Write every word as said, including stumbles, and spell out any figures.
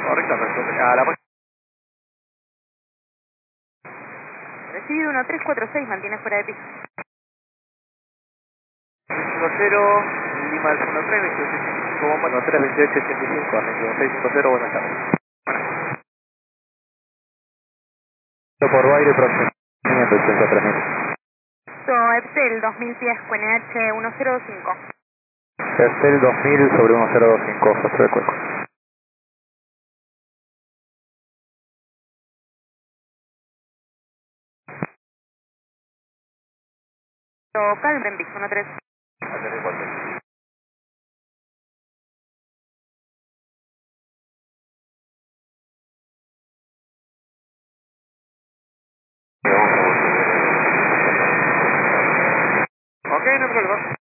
Correcto, perfecto. A la página. Recibido uno tres cuatro seis, mantiene fuera de piso. cinco cero, Lima al uno tres, veintiocho ochenta y cinco, bomba. uno tres, veintiocho ochenta y cinco, argentino seis cinco cero, buenas tardes. Por Baile, próximo. quinientos ochenta y tres mil. So, Eptel dos mil pies, Q N H uno cero dos cinco. Excel dos mil sobre uno cero dos cinco, José de Cueco. So, Caldenbix uno tres. Ok, no hay problema.